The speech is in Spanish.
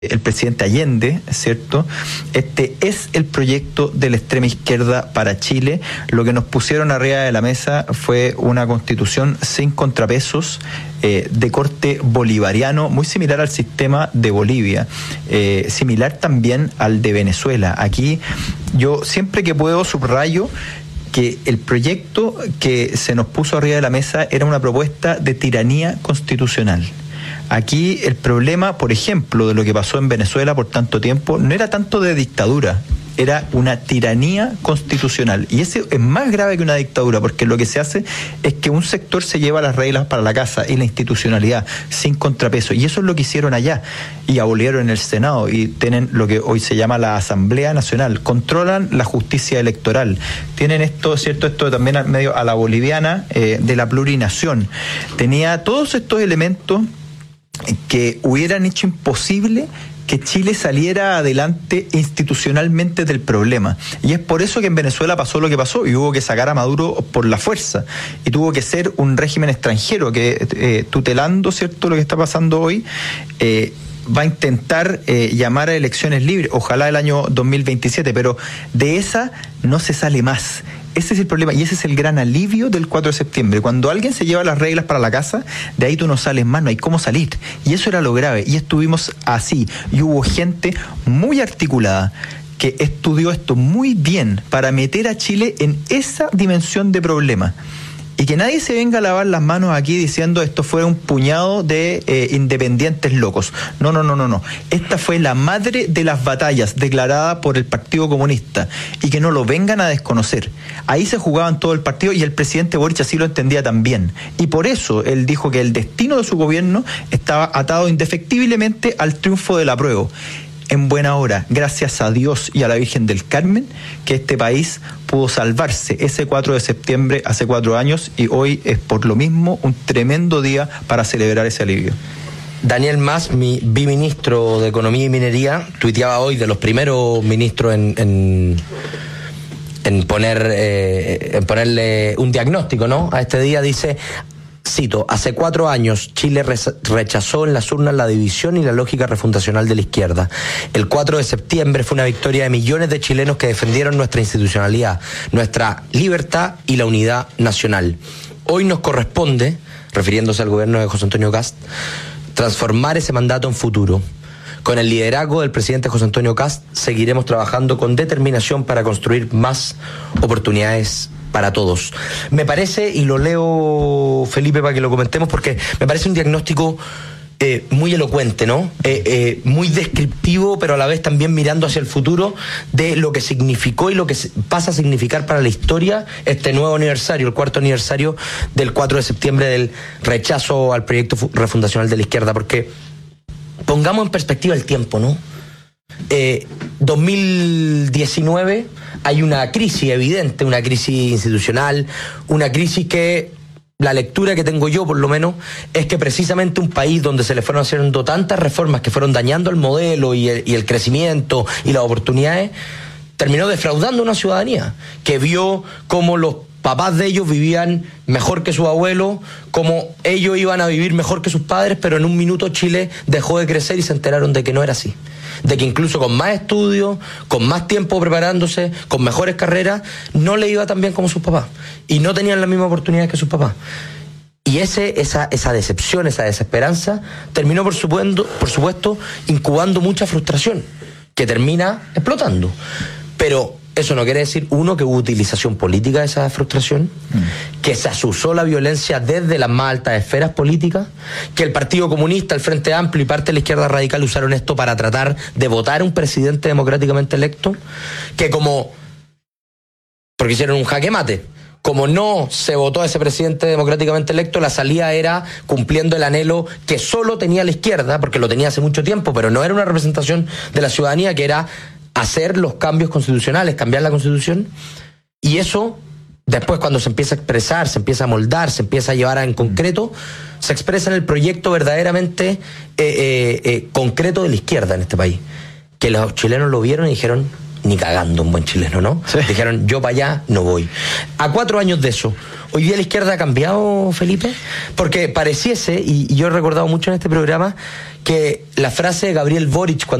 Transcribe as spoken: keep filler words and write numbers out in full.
el presidente Allende, ¿cierto? Este es el proyecto de la extrema izquierda para Chile. Lo que nos pusieron arriba de la mesa fue una constitución sin contrapesos, eh, de corte bolivariano, muy similar al sistema de Bolivia, eh, similar también al de Venezuela. Aquí yo siempre que puedo subrayo que el proyecto que se nos puso arriba de la mesa era una propuesta de tiranía constitucional. Aquí el problema, por ejemplo, de lo que pasó en Venezuela por tanto tiempo, no era tanto de dictadura, era una tiranía constitucional. Y eso es más grave que una dictadura, porque lo que se hace es que un sector se lleva las reglas para la casa y la institucionalidad sin contrapeso. Y eso es lo que hicieron allá. Y abolieron en el Senado y tienen lo que hoy se llama la Asamblea Nacional. Controlan la justicia electoral. Tienen esto, ¿cierto? Esto también medio a la boliviana, eh, de la plurinación. Tenía todos estos elementos que hubieran hecho imposible que Chile saliera adelante institucionalmente del problema. Y es por eso que en Venezuela pasó lo que pasó y hubo que sacar a Maduro por la fuerza. Y tuvo que ser un régimen extranjero que, eh, tutelando, ¿cierto?, lo que está pasando hoy, eh, va a intentar eh, llamar a elecciones libres, ojalá el año dos mil veintisiete, pero de esa no se sale más. Ese es el problema y ese es el gran alivio del cuatro de septiembre. Cuando alguien se lleva las reglas para la casa, de ahí tú no sales más, no hay cómo salir. Y eso era lo grave. Y estuvimos así. Y hubo gente muy articulada que estudió esto muy bien para meter a Chile en esa dimensión de problema. Y que nadie se venga a lavar las manos aquí diciendo esto fue un puñado de eh, independientes locos. No, no, no, no, no. Esta fue la madre de las batallas declarada por el Partido Comunista y que no lo vengan a desconocer. Ahí se jugaban todo el partido y el presidente Boric así lo entendía también. Y por eso él dijo que el destino de su gobierno estaba atado indefectiblemente al triunfo del apruebo. En buena hora, gracias a Dios y a la Virgen del Carmen, que este país pudo salvarse ese cuatro de septiembre hace cuatro años y hoy es por lo mismo un tremendo día para celebrar ese alivio. Daniel Mas, mi biministro de Economía y Minería, tuiteaba hoy de los primeros ministros en, en, en, poner, eh, en ponerle un diagnóstico, ¿no?, a este día. Dice... Cito, hace cuatro años Chile rechazó en las urnas la división y la lógica refundacional de la izquierda. El cuatro de septiembre fue una victoria de millones de chilenos que defendieron nuestra institucionalidad, nuestra libertad y la unidad nacional. Hoy nos corresponde, refiriéndose al gobierno de José Antonio Kast, transformar ese mandato en futuro. Con el liderazgo del presidente José Antonio Kast seguiremos trabajando con determinación para construir más oportunidades para todos. Me parece, y lo leo, Felipe, para que lo comentemos, porque me parece un diagnóstico eh, muy elocuente, ¿no? Eh, eh, muy descriptivo, pero a la vez también mirando hacia el futuro de lo que significó y lo que pasa a significar para la historia este nuevo aniversario, el cuarto aniversario del cuatro de septiembre del rechazo al proyecto refundacional de la izquierda, porque pongamos en perspectiva el tiempo, ¿no? Eh, dos mil diecinueve hay una crisis evidente, una crisis institucional, una crisis que la lectura que tengo yo por lo menos es que precisamente un país donde se le fueron haciendo tantas reformas que fueron dañando el modelo y el, y el crecimiento y las oportunidades, terminó defraudando a una ciudadanía que vio cómo los papás de ellos vivían mejor que sus abuelos, cómo ellos iban a vivir mejor que sus padres, pero en un minuto Chile dejó de crecer y se enteraron de que no era así. De que incluso con más estudios, con más tiempo preparándose, con mejores carreras, no le iba tan bien como sus papás. Y no tenían las mismas oportunidades que sus papás. Y ese, esa, esa decepción, esa desesperanza, terminó, por supuesto, por supuesto, incubando mucha frustración, que termina explotando. Pero eso no quiere decir, uno, que hubo utilización política de esa frustración, mm. que se asusó la violencia desde las más altas esferas políticas, que el Partido Comunista, el Frente Amplio y parte de la izquierda radical usaron esto para tratar de votar a un presidente democráticamente electo, que como, porque hicieron un jaque mate, como no se votó a ese presidente democráticamente electo, la salida era cumpliendo el anhelo que solo tenía la izquierda, porque lo tenía hace mucho tiempo, pero no era una representación de la ciudadanía, que era hacer los cambios constitucionales, cambiar la Constitución. Y eso, después, cuando se empieza a expresar, se empieza a moldar, se empieza a llevar a, en concreto, se expresa en el proyecto verdaderamente eh, eh, eh, concreto de la izquierda en este país. Que los chilenos lo vieron y dijeron, ni cagando un buen chileno, ¿no? Sí. Dijeron, yo para allá no voy. A cuatro años de eso, ¿hoy día la izquierda ha cambiado, Felipe? Porque pareciese, y, y yo he recordado mucho en este programa, que la frase de Gabriel Boric, cuando